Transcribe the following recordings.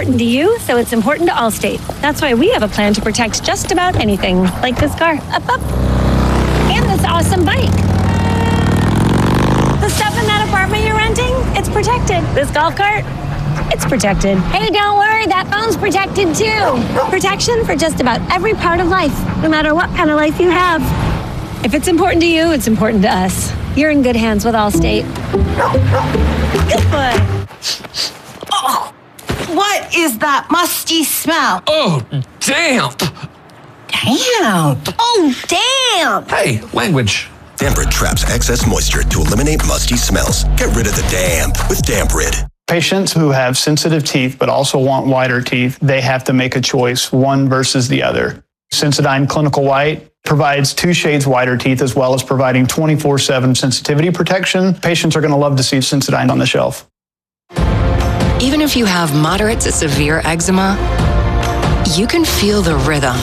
important to you, so it's important to Allstate. That's why we have a plan to protect just about anything, like this car, up, and this awesome bike. The stuff in that apartment you're renting, it's protected. This golf cart, it's protected. Hey, don't worry, that phone's protected too. Protection for just about every part of life, no matter what kind of life you have. If it's important to you, it's important to us. You're in good hands with Allstate. Good boy. Oh, what is that musty smell? Oh, damp. Damp. Oh, damp. Hey, language. Damprid traps excess moisture to eliminate musty smells. Get rid of the damp with Damprid. Patients who have sensitive teeth but also want whiter teeth, they have to make a choice, one versus the other. Sensodyne Clinical White provides 2 shades whiter teeth as well as providing 24/7 sensitivity protection. Patients are going to love to see Sensodyne on the shelf. Even if you have moderate to severe eczema, you can feel the rhythm,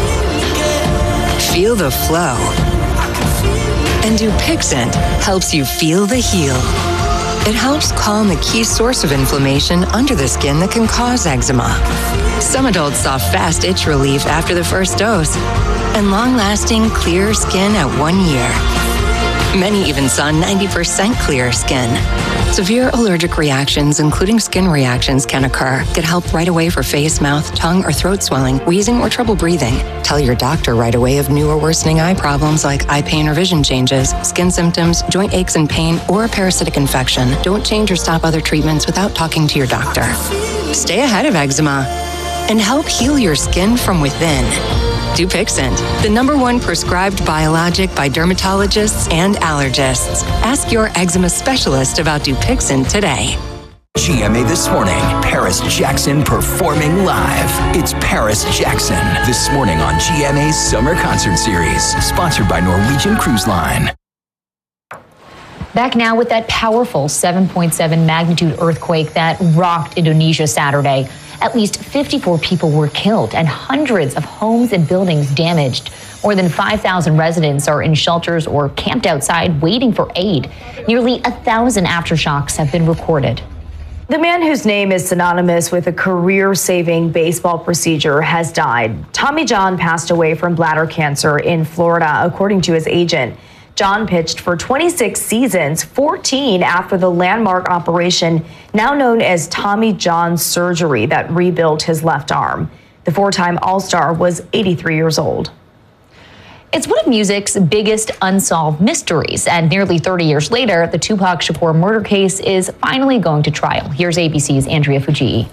feel the flow. And Dupixent helps you feel the heal. It helps calm the key source of inflammation under the skin that can cause eczema. Some adults saw fast itch relief after the first dose and long-lasting clear skin at 1 year. Many even saw 90% clear skin. Severe allergic reactions, including skin reactions, can occur. Get help right away for face, mouth, tongue, or throat swelling, wheezing, or trouble breathing. Tell your doctor right away of new or worsening eye problems like eye pain or vision changes, skin symptoms, joint aches and pain, or a parasitic infection. Don't change or stop other treatments without talking to your doctor. Stay ahead of eczema and help heal your skin from within. Dupixent, the #1 prescribed biologic by dermatologists and allergists. Ask your eczema specialist about Dupixent today. GMA This Morning, Paris Jackson performing live. It's Paris Jackson this morning on GMA's Summer Concert Series, sponsored by Norwegian Cruise Line. Back now with that powerful 7.7 magnitude earthquake that rocked Indonesia Saturday. At least 54 people were killed and hundreds of homes and buildings damaged. More than 5,000 residents are in shelters or camped outside waiting for aid. Nearly 1,000 aftershocks have been recorded. The man whose name is synonymous with a career-saving baseball procedure has died. Tommy John passed away from bladder cancer in Florida, according to his agent. John pitched for 26 seasons, 14 after the landmark operation now known as Tommy John surgery that rebuilt his left arm. The 4-time All-Star was 83 years old. It's one of music's biggest unsolved mysteries, and nearly 30 years later, the Tupac Shakur murder case is finally going to trial. Here's ABC's Andrea Fujii.